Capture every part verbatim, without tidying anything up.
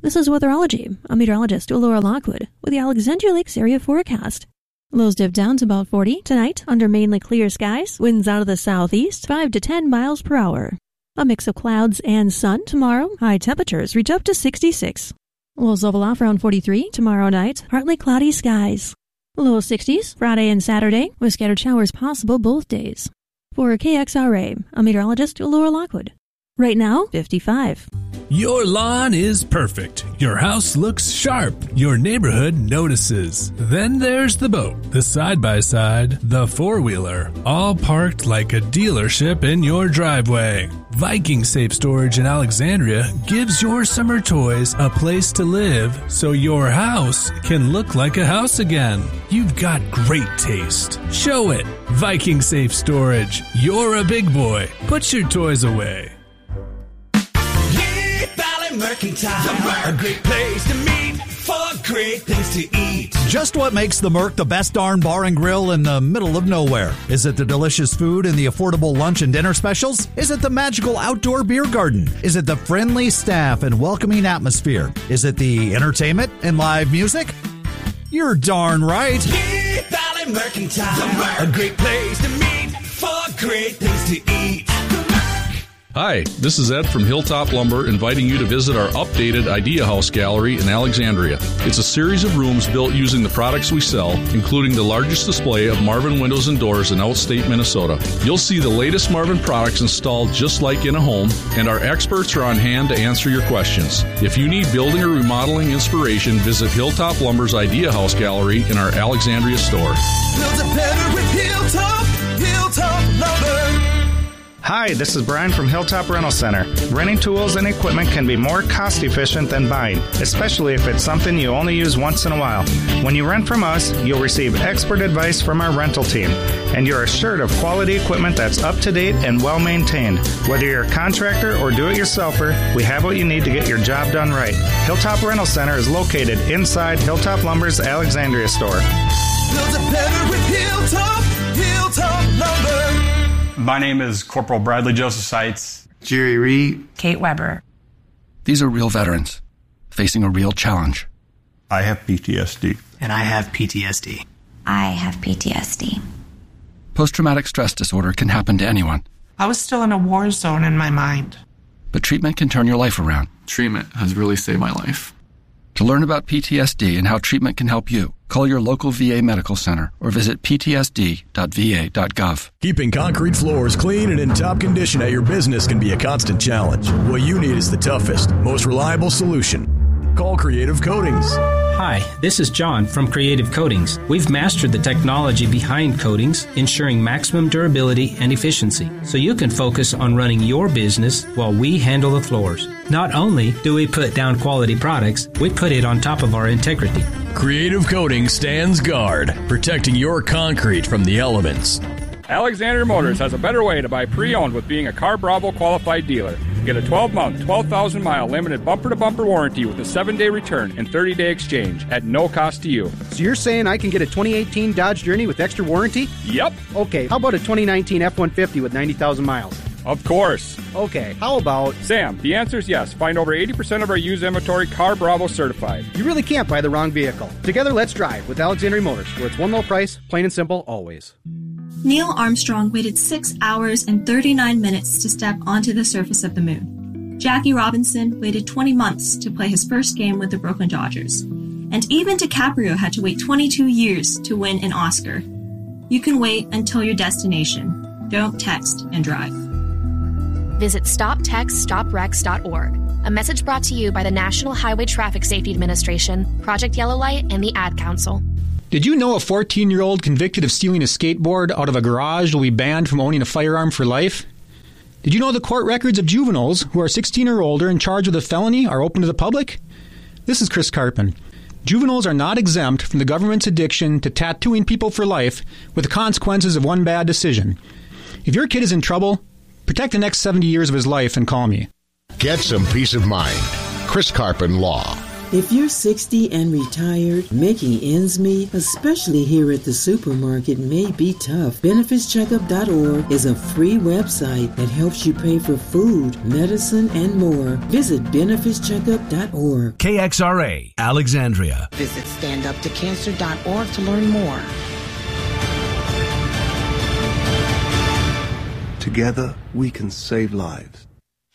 This is Weatherology. I'm meteorologist Laura Lockwood with the Alexandria Lakes area forecast. Lows dip down to about forty tonight under mainly clear skies. Winds out of the southeast, five to ten miles per hour. A mix of clouds and sun tomorrow. High temperatures reach up to sixty-six. Lows level off around forty-three tomorrow night. Partly cloudy skies. Low sixties Friday and Saturday with scattered showers possible both days. For K X R A, I'm meteorologist Laura Lockwood. Right now, fifty-five. Your lawn is perfect. Your house looks sharp. Your neighborhood notices. Then there's the boat, the side-by-side, the four-wheeler, all parked like a dealership in your driveway. Viking Safe Storage in Alexandria gives your summer toys a place to live so your house can look like a house again. You've got great taste. Show it. Viking Safe Storage. You're a big boy. Put your toys away. Mercantile, a great place to meet for great things to eat. Just what makes the Merc the best darn bar and grill in the middle of nowhere? Is it the delicious food and the affordable lunch and dinner specials? Is it the magical outdoor beer garden? Is it the friendly staff and welcoming atmosphere? Is it the entertainment and live music? You're darn right. Deep Valley Mercantile, a great place to meet for great things to eat. Hi, this is Ed from Hilltop Lumber inviting you to visit our updated Idea House Gallery in Alexandria. It's a series of rooms built using the products we sell, including the largest display of Marvin windows and doors in outstate Minnesota. You'll see the latest Marvin products installed just like in a home, and our experts are on hand to answer your questions. If you need building or remodeling inspiration, visit Hilltop Lumber's Idea House Gallery in our Alexandria store. Build it better with Hilltop, Hilltop Lumber. Hi, this is Brian from Hilltop Rental Center. Renting tools and equipment can be more cost-efficient than buying, especially if it's something you only use once in a while. When you rent from us, you'll receive expert advice from our rental team, and you're assured of quality equipment that's up-to-date and well-maintained. Whether you're a contractor or do-it-yourselfer, we have what you need to get your job done right. Hilltop Rental Center is located inside Hilltop Lumber's Alexandria store. Build it better with Hilltop, Hilltop Lumber. My name is Corporal Bradley Joseph Seitz. Jerry Reed. Kate Weber. These are real veterans facing a real challenge. I have P T S D. And I have P T S D. I have P T S D. Post-traumatic stress disorder can happen to anyone. I was still in a war zone in my mind. But treatment can turn your life around. Treatment has really saved my life. To learn about P T S D and how treatment can help you, call your local V A medical center or visit p t s d dot v a dot gov. Keeping concrete floors clean and in top condition at your business can be a constant challenge. What you need is the toughest, most reliable solution. Call Creative Coatings. Hi, this is John from Creative Coatings. We've mastered the technology behind coatings, ensuring maximum durability and efficiency, so you can focus on running your business while we handle the floors. Not only do we put down quality products, we put it on top of our integrity. Creative Coatings stands guard, protecting your concrete from the elements. Alexandria Motors has a better way to buy pre-owned with being a Car Bravo qualified dealer. Get a twelve-month, twelve thousand mile limited bumper-to-bumper warranty with a seven-day return and thirty-day exchange at no cost to you. So you're saying I can get a twenty eighteen Dodge Journey with extra warranty? Yep. Okay, how about a twenty nineteen F one fifty with ninety thousand miles? Of course. Okay, how about... Sam, the answer is yes. Find over eighty percent of our used inventory Car Bravo certified. You really can't buy the wrong vehicle. Together, let's drive with Alexandria Motors, where it's one low price, plain and simple, always. Neil Armstrong waited six hours and thirty-nine minutes to step onto the surface of the moon. Jackie Robinson waited twenty months to play his first game with the Brooklyn Dodgers. And even DiCaprio had to wait twenty-two years to win an Oscar. You can wait until your destination. Don't text and drive. Visit stop text stop wrecks dot org. A message brought to you by the National Highway Traffic Safety Administration, Project Yellow Light, and the Ad Council. Did you know a fourteen-year-old convicted of stealing a skateboard out of a garage will be banned from owning a firearm for life? Did you know the court records of juveniles who are sixteen or older and charged with a felony are open to the public? This is Chris Carpin. Juveniles are not exempt from the government's addiction to tattooing people for life with the consequences of one bad decision. If your kid is in trouble, protect the next seventy years of his life and call me. Get some peace of mind. Chris Carpin Law. If you're sixty and retired, making ends meet, especially here at the supermarket, may be tough. benefits checkup dot org is a free website that helps you pay for food, medicine, and more. Visit benefits checkup dot org. K X R A, Alexandria. Visit stand up to cancer dot org to learn more. Together, we can save lives.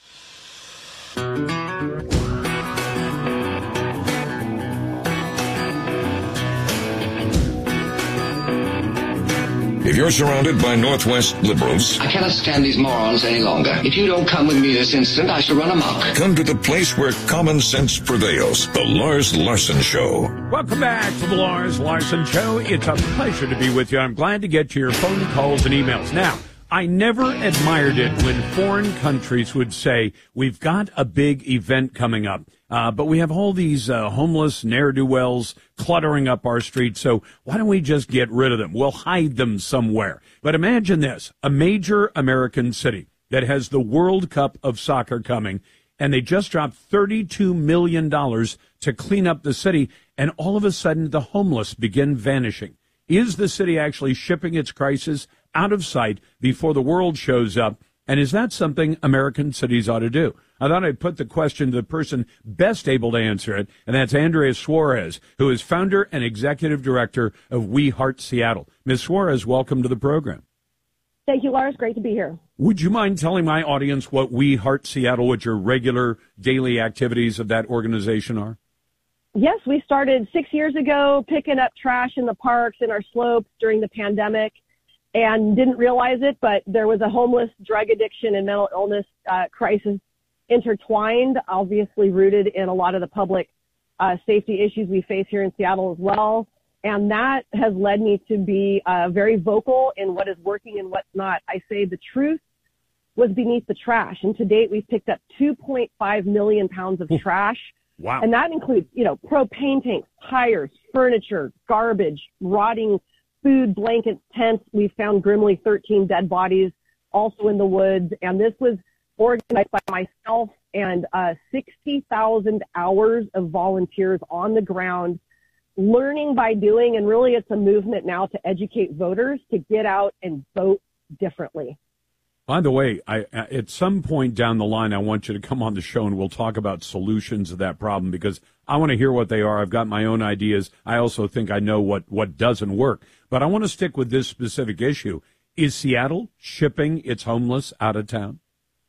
If you're surrounded by Northwest liberals, I cannot stand these morons any longer. If you don't come with me this instant, I shall run amok. come to the place where common sense prevails. The Lars Larson Show. Welcome back to the Lars Larson Show. It's a pleasure to be with you. I'm glad to get to your phone calls and emails. Now, I never admired it when foreign countries would say, we've got a big event coming up, uh, but we have all these uh, homeless ne'er-do-wells cluttering up our streets, so why don't we just get rid of them? We'll hide them somewhere. But imagine this, a major American city that has the World Cup of soccer coming, and they just dropped thirty-two million dollars to clean up the city, and all of a sudden the homeless begin vanishing. Is the city actually shipping its crisis out of sight before the world shows up? And is that something American cities ought to do? I thought I'd put the question to the person best able to answer it, and that's Andrea Suarez, who is founder and executive director of We Heart Seattle. Miz Suarez, welcome to the program. Thank you, Lars. Great to be here. Would you mind telling my audience what We Heart Seattle, what your regular daily activities of that organization are? Yes, we started six years ago picking up trash in the parks and our slopes during the pandemic and didn't realize it, but there was a homeless, drug addiction, and mental illness uh, crisis intertwined, obviously rooted in a lot of the public uh, safety issues we face here in Seattle as well. And that has led me to be uh, very vocal in what is working and what's not. I say the truth was beneath the trash. And to date, we've picked up two point five million pounds of trash. Wow. And that includes, you know, propane tanks, tires, furniture, garbage, rotting food, blankets, tents. We found grimly thirteen dead bodies also in the woods. And this was organized by myself and uh, sixty thousand hours of volunteers on the ground, learning by doing. And really, it's a movement now to educate voters to get out and vote differently. By the way, I, at some point down the line, I want you to come on the show and we'll talk about solutions to that problem because I want to hear what they are. I've got my own ideas. I also think I know what, what doesn't work. But I want to stick with this specific issue. Is Seattle shipping its homeless out of town?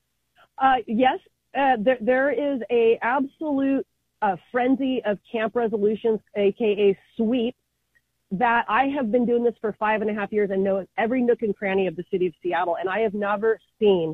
Uh, yes, uh, there, there is a absolute uh, frenzy of camp resolutions, a k a sweep, that I have been doing this for five and a half years and know every nook and cranny of the city of Seattle. And I have never seen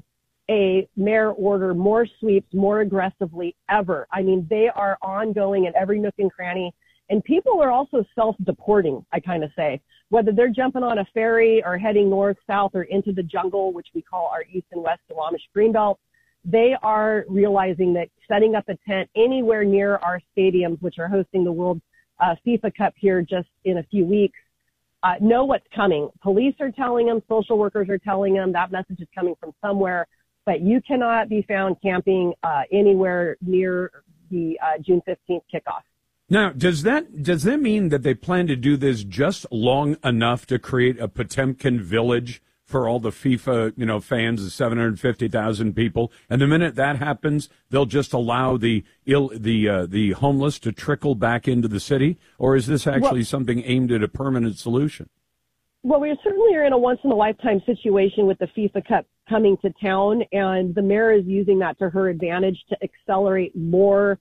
a mayor order more sweeps more aggressively ever. I mean, they are ongoing in every nook and cranny. And people are also self-deporting, I kind of say, whether they're jumping on a ferry or heading north, south, or into the jungle, which we call our east and west Squamish Greenbelt. They are realizing that setting up a tent anywhere near our stadiums, which are hosting the World Uh, FIFA Cup here just in a few weeks, uh, know what's coming. Police are telling them, social workers are telling them that message is coming from somewhere, but you cannot be found camping uh, anywhere near the uh, June fifteenth kickoff. Now, does that does that mean that they plan to do this just long enough to create a Potemkin village for all the FIFA, you know, fans, the seven hundred fifty thousand people, and the minute that happens, they'll just allow the ill, the uh, the homeless to trickle back into the city, or is this actually well, something aimed at a permanent solution? Well, we certainly are in a once-in-a-lifetime situation with the FIFA Cup coming to town, and the mayor is using that to her advantage to accelerate more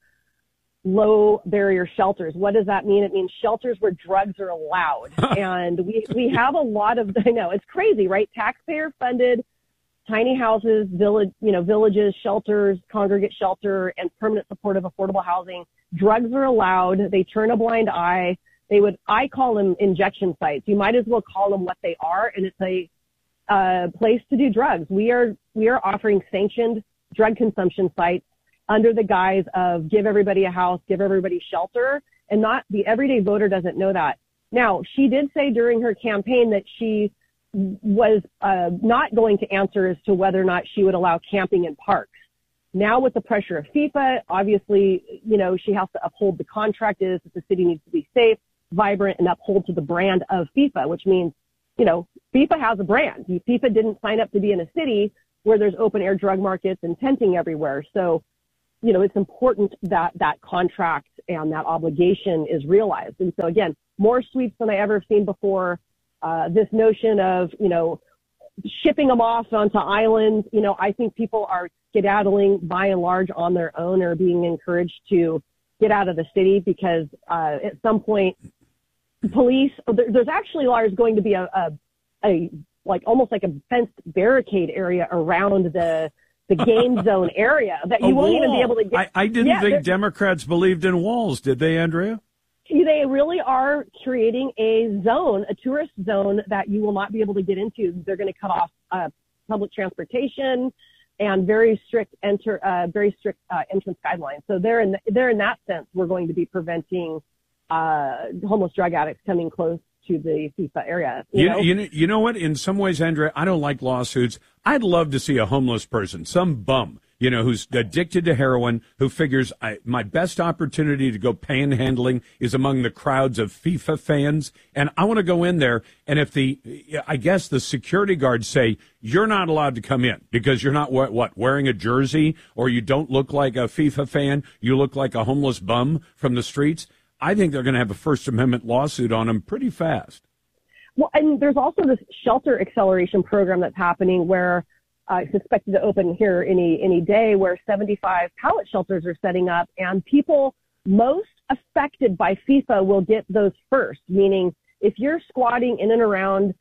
low-barrier shelters. What does that mean? It means shelters where drugs are allowed. And we, we have a lot of, I know, it's crazy, right? Taxpayer-funded tiny houses, village, you know, villages, shelters, congregate shelter, and permanent supportive affordable housing. Drugs are allowed. They turn a blind eye. They would, I call them injection sites. You might as well call them what they are, and it's a uh, place to do drugs. We are, we are offering sanctioned drug consumption sites under the guise of give everybody a house, give everybody shelter, and not the everyday voter doesn't know that. Now, she did say during her campaign that she was uh, not going to answer as to whether or not she would allow camping in parks. Now with the pressure of FIFA, obviously, you know, she has to uphold the contract is that the city needs to be safe, vibrant, and uphold to the brand of FIFA, which means, you know, FIFA has a brand. FIFA didn't sign up to be in a city where there's open air drug markets and tenting everywhere. So, you know, it's important that that contract and that obligation is realized. And so again, more sweeps than I ever have seen before. Uh, this notion of, you know, shipping them off onto islands, you know, I think people are skedaddling by and large on their own or being encouraged to get out of the city because uh, at some point, police, there, there's actually, Lars, going to be a, a, a, like almost like a fenced barricade area around the the game zone area that you a won't wall. even be able to get. I, I didn't yeah, think Democrats believed in walls, did they, Andrea? They really are creating a zone, a tourist zone that you will not be able to get into. They're going to cut off uh, public transportation and very strict enter, uh, very strict uh, entrance guidelines. So they're in, the, they're in that sense, we're going to be preventing uh, homeless drug addicts coming close to the FIFA area. You, You, know? you, know, you know what? In some ways, Andrea, I don't like lawsuits. I'd love to see a homeless person, some bum, you know, who's addicted to heroin, who figures I, my best opportunity to go panhandling is among the crowds of FIFA fans. And I want to go in there. And if the, I guess the security guards say, you're not allowed to come in because you're not what, what wearing a jersey or you don't look like a FIFA fan. You look like a homeless bum from the streets. I think they're going to have a First Amendment lawsuit on them pretty fast. Well, and there's also this shelter acceleration program that's happening where uh, it's expected to open here any any day, where seventy-five pallet shelters are setting up, and people most affected by FIFA will get those first. Meaning, if you're squatting in and around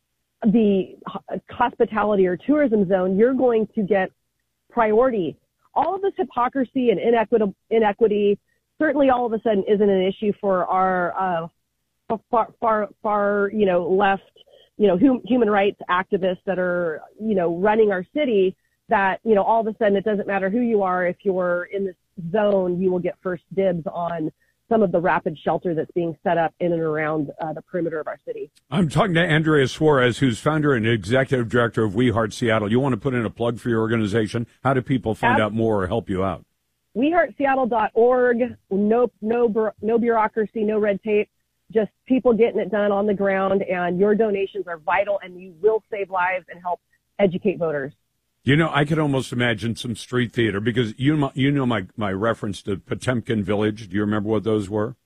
the hospitality or tourism zone, you're going to get priority. All of this hypocrisy and inequity, inequity certainly all of a sudden isn't an issue for our uh, far, far, far, you know, left, you know, hum, human rights activists that are, you know, running our city, that, you know, all of a sudden it doesn't matter who you are. If you're in this zone, you will get first dibs on some of the rapid shelter that's being set up in and around uh, the perimeter of our city. I'm talking to Andrea Suarez, who's founder and executive director of We Heart Seattle. You want to put in a plug for your organization? How do people find Ab- out more or help you out? we heart seattle dot org. No, no, no bureaucracy, no red tape. Just people getting it done on the ground, and your donations are vital, and you will save lives and help educate voters. You know, I could almost imagine some street theater because you you know my, my reference to Potemkin Village. Do you remember what those were?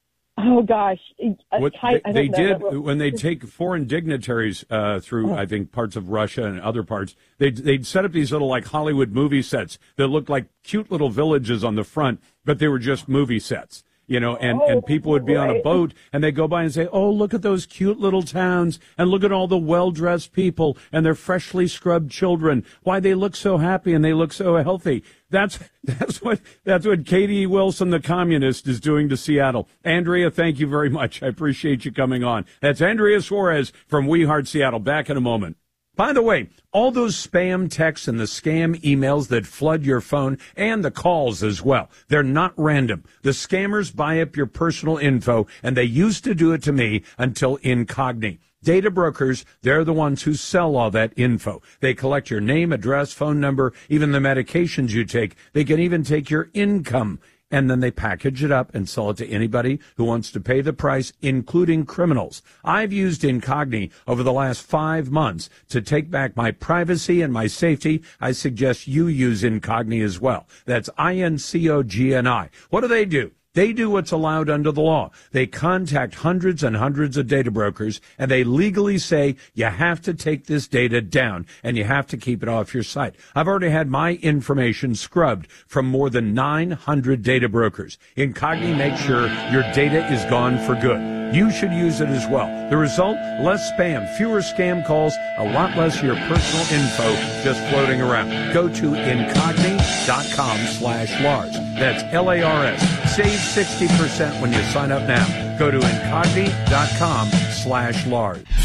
Oh, gosh. What I, I they, they did that. when they take foreign dignitaries uh, through, I think, parts of Russia and other parts, they'd, they'd set up these little, like, Hollywood movie sets that looked like cute little villages on the front, but they were just movie sets. You know, and, oh, and people would be right. on a boat and they go by and say, oh, look at those cute little towns and look at all the well-dressed people and their freshly scrubbed children. Why they look so happy and they look so healthy. That's, that's what, that's what Katie Wilson, the communist, is doing to Seattle. Andrea, thank you very much. I appreciate you coming on. That's Andrea Suarez from We Heart Seattle. Back in a moment. By the way, all those spam texts and the scam emails that flood your phone and the calls as well, they're not random. The scammers buy up your personal info, and they used to do it to me until Incogni. Data brokers, they're the ones who sell all that info. They collect your name, address, phone number, even the medications you take. They can even take your income. And then they package it up and sell it to anybody who wants to pay the price, including criminals. I've used Incogni over the last five months to take back my privacy and my safety. I suggest you use Incogni as well. That's I N C O G N I. What do they do? They do what's allowed under the law. They contact hundreds and hundreds of data brokers, and they legally say you have to take this data down and you have to keep it off your site. I've already had my information scrubbed from more than nine hundred data brokers. Incogni makes sure your data is gone for good. You should use it as well. The result, less spam, fewer scam calls, a lot less of your personal info just floating around. Go to incogni.com slash Lars. That's L A R S. Save sixty percent when you sign up now. Go to incogni.com slash Lars.